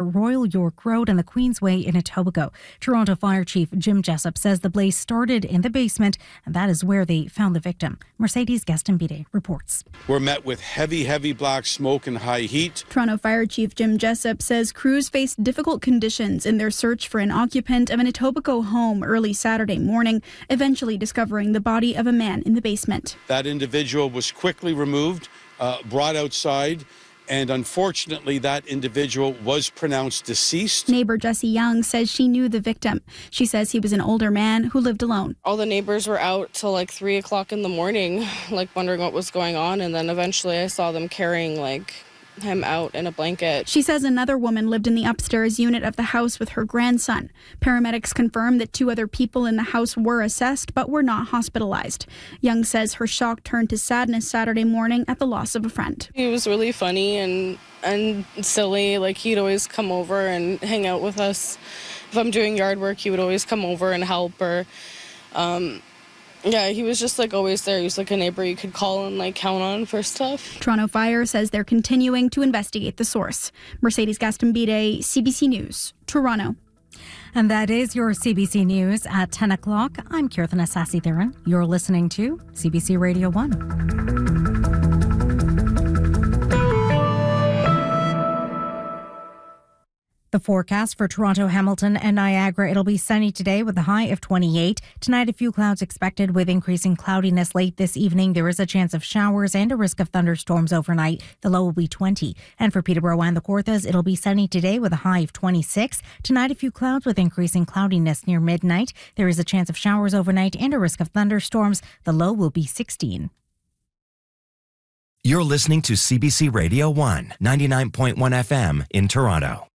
Royal York Road and the Queensway in Etobicoke. Toronto Fire Chief Jim Jessup says the blaze started in the basement, and that is where they found the victim. Mercedes Gaston-Bide reports. We're met with heavy black smoke and high heat. Toronto Fire Chief Jim Jessup says crews faced difficult conditions in their search for an occupant of an Etobicoke home early Saturday morning, eventually discovering the body of a man in the basement. That individual was quickly removed, brought outside, and unfortunately that individual was pronounced deceased. Neighbor Jessie Young says she knew the victim. She says he was an older man who lived alone. All the neighbors were out till like 3 o'clock in the morning, wondering what was going on, and then eventually I saw them carrying him out in a blanket. She says another woman lived in the upstairs unit of the house with her grandson. Paramedics confirmed that 2 other people in the house were assessed but were not hospitalized. Young says her shock turned to sadness Saturday morning at the loss of a friend. He was really funny and silly. He'd always come over and hang out with us. If I'm doing yard work, he would always come over and help, or he was just always there. He was a neighbor you could call and count on for stuff. Toronto Fire says they're continuing to investigate the source. Mercedes Gaston-Bide, CBC News, Toronto. And that is your CBC News at 10 o'clock. I'm Kirthana Sassy-Theron. You're listening to CBC Radio 1. The forecast for Toronto, Hamilton and Niagara, it'll be sunny today with a high of 28. Tonight, a few clouds expected with increasing cloudiness late this evening. There is a chance of showers and a risk of thunderstorms overnight. The low will be 20. And for Peterborough and the Kawarthas, it'll be sunny today with a high of 26. Tonight, a few clouds with increasing cloudiness near midnight. There is a chance of showers overnight and a risk of thunderstorms. The low will be 16. You're listening to CBC Radio 1, 99.1 FM in Toronto.